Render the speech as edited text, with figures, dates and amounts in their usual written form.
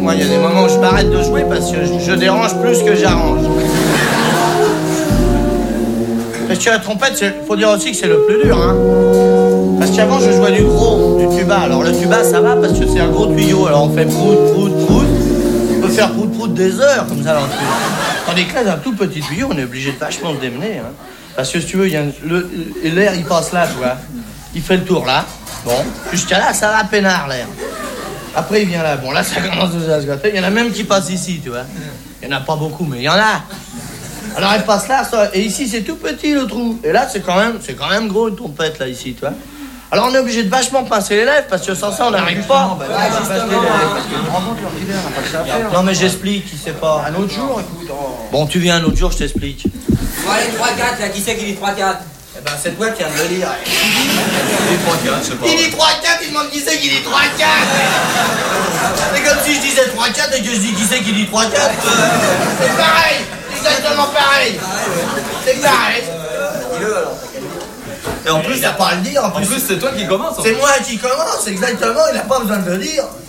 Moi, il y a des moments où je m'arrête de jouer parce que je dérange plus que j'arrange. Parce que la trompette, faut dire aussi que c'est le plus dur, hein. Parce qu'avant, je jouais du gros, du tuba. Alors le tuba, ça va parce que c'est un gros tuyau. Alors on fait prout, prout, prout. On peut faire prout, prout des heures, comme ça, dans le tuyau. Tandis que là, dans un tout petit tuyau, on est obligé de vachement se démener, hein. Parce que si tu veux, l'air, il passe là, tu vois. Il fait le tour là. Bon, jusqu'à là, ça va peinard, l'air. Après, il vient là. Bon, là, ça commence à se gâter. Il y en a même qui passent ici, tu vois. Il n'y en a pas beaucoup, mais il y en a. Alors, elle passe là, ça, et ici, c'est tout petit, le trou. Et là, c'est quand même gros, une trompette, là, ici, tu vois. Alors, on est obligé de vachement pincer les lèvres, parce que sans ça, on n'arrive pas. Non, mais j'explique, il sait pas. Un autre jour, écoute. Bon, tu viens un autre jour, je t'explique. Bon, allez, 3-4, là, qui c'est qui dit 3-4? Eh ben, c'est toi qui viens de le dire. Il dit 3-4, c'est pas. Il dit 3-4, il demande qui c'est qui dit 3-4. C'est comme si je disais 3-4 et que je dis qui c'est qui dit 3-4. C'est pareil, exactement pareil. C'est pareil. Dis-le alors. Et en plus, Il n'a pas à le dire. en plus c'est toi qui commence. C'est moi qui commence, exactement, il n'a pas besoin de le dire.